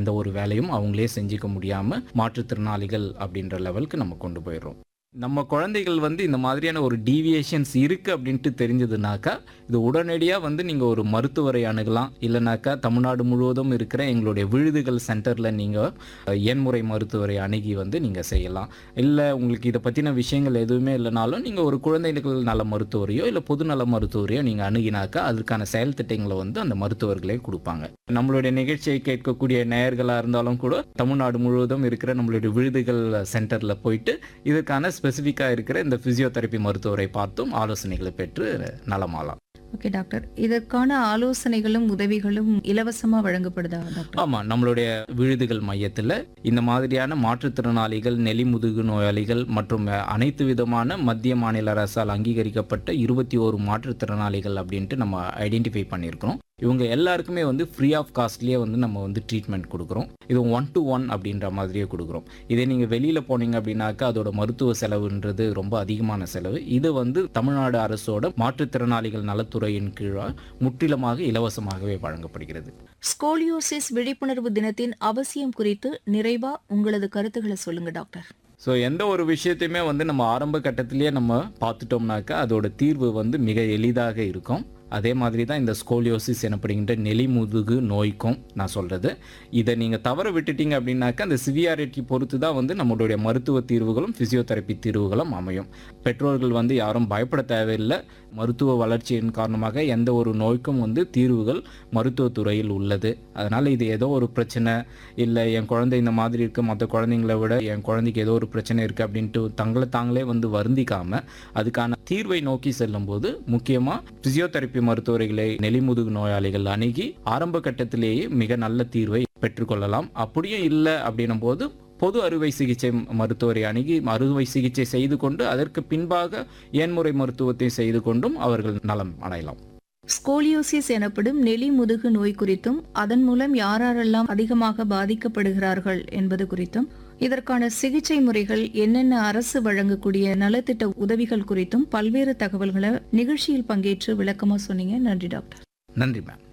எந்த ஒரு வேலையும் அவங்களே செஞ்சுக்க முடியாம மாற்றுத்திறனாளிகள் அப்படின்ற லெவலுக்கு நம்ம கொண்டு போயிடுறோம். நம்ம குழந்தைகள் வந்து இந்த மாதிரியான ஒரு டீவியேஷன்ஸ் இருக்கு அப்படின்ட்டு தெரிஞ்சதுனாக்கா, இது உடனடியா வந்து நீங்க ஒரு மருத்துவரை அணுகலாம். இல்லனாக்கா தமிழ்நாடு முழுவதும் இருக்கிற எங்களுடைய விழுதுகள் சென்டர்ல நீங்க எண்முறை மருத்துவரை அணுகி வந்து நீங்க செய்யலாம். இல்ல உங்களுக்கு இத பத்தின விஷயங்கள் எதுவுமே இல்லனாலும், நீங்க ஒரு குழந்தைகள் நல மருத்துவரையோ, இல்ல பொதுநல மருத்துவரையோ நீங்க அணுகினாக்கா, அதற்கான செயல் திட்டங்கள வந்து அந்த மருத்துவர்களே குடுப்பாங்க. நம்மளுடைய நிகழ்ச்சியை கேட்கக்கூடிய நேயர்களா இருந்தாலும் கூட, தமிழ்நாடு முழுவதும் இருக்கிற நம்மளுடைய விழுதுகள் சென்டர்ல போயிட்டு, இதற்கான ஸ்பெசிஃபிக்கா இருக்கிற இந்த பிசியோதெரபி மருத்துவரை பார்த்தும் ஆலோசனைகளை பெற்று நலமாலாம். Okay doctor. இதற்கான ஆலோசனைகளும் உதவிகளும் இலவசமா வழங்கப்படுதா டாக்டர்? ஆமா. நம்மளுடைய விழுதுகள் மையத்துல இந்த மாதிரியான மாற்றுத்திறனாளிகள், நெலிமுதுகு நோயாளிகள் மற்றும் அனைத்து விதமான மத்திய மாநில அரசால் அங்கீகரிக்கப்பட்ட 21 மாற்றுத்திறனாளிகள் அப்படின்ட்டு நம்ம ஐடென்டிஃபை பண்ணியிருக்கிறோம். இவங்க எல்லாருக்குமே வந்து ஃப்ரீ ஆஃப் காஸ்ட்லயே வந்து நம்ம வந்து ட்ரீட்மெண்ட் கொடுக்குறோம். இது 1 to 1 அப்படின்ற மாதிரியே கொடுக்குறோம். இதே நீங்க வெளியில போனீங்க அப்படின்னாக்கா அதோட மருத்துவ செலவுன்றது ரொம்ப அதிகமான செலவு. இது வந்து தமிழ்நாடு அரசோட மாற்றுத்திறனாளிகள் நலத்துறையின் கீழ முற்றிலுமாக இலவசமாகவே வழங்கப்படுகிறது. ஸ்கோலியோசிஸ் விழிப்புணர்வு தினத்தின் அவசியம் குறித்து நிறைவா உங்களது கருத்துக்களை சொல்லுங்க டாக்டர். எந்த ஒரு விஷயத்தையுமே வந்து நம்ம ஆரம்ப கட்டத்திலேயே நம்ம பார்த்துட்டோம்னாக்கா அதோட தீர்வு வந்து மிக எளிதாக இருக்கும். அதே மாதிரி தான் இந்த ஸ்கோலியோசிஸ் எனப்படுகின்ற நெலிமுதுகு நோய்க்கும் நான் சொல்றது. இதை நீங்க தவற விட்டுட்டீங்க அப்படின்னாக்கா அந்த சிவியாரிட்டி பொறுத்து தான் வந்து நம்மளுடைய மருத்துவ தீர்வுகளும் பிசியோதெரபி தீர்வுகளும் அமையும். பெற்றோர்கள் வந்து யாரும் பயப்பட தேவையில்லை. மருத்துவ வளர்ச்சியின் காரணமாக எந்த ஒரு நோய்க்கும் வந்து தீர்வுகள் மருத்துவத்துறையில் உள்ளது. அதனால இது ஏதோ ஒரு பிரச்சனை இல்லை என் குழந்தை இந்த மாதிரி இருக்கு, மற்ற குழந்தைங்களை விட என் குழந்தைக்கு ஏதோ ஒரு பிரச்சனை இருக்கு அப்படின்ட்டு தங்களை தாங்களே வந்து வருந்திக்காம அதுக்கான தீர்வை நோக்கி செல்லும் போது முக்கியமா பிசியோதெரபி மருத்துவர்களை நெலிமுதுகு நோயாளிகள் அணுகி ஆரம்ப கட்டத்திலேயே மிக நல்ல தீர்வை பெற்றுக்கொள்ளலாம். அப்படியும் இல்லை அப்படின்னும் போது பொது அறுவை சிகிச்சை மருத்துவரை அணுகி அறுவை சிகிச்சை செய்து கொண்டு அதற்கு பின்பாக எண்முறை மருத்துவத்தை செய்து கொண்டும் அவர்கள் நலம் அடையலாம். ஸ்கோலியோசிஸ் எனப்படும் நெலிமுதுகு நோய் குறித்தும் அதன் மூலம் யாரெல்லாம் அதிகமாக பாதிக்கப்படுகிறார்கள் என்பது குறித்தும் இதற்கான சிகிச்சை முறைகள் என்னென்ன அரசு வழங்கக்கூடிய நலத்திட்ட உதவிகள் குறித்தும் பல்வேறு தகவல்களை நிகழ்ச்சியில் பங்கேற்று விளக்கமா சொன்னீங்க. நன்றி டாக்டர். நன்றி மேம்.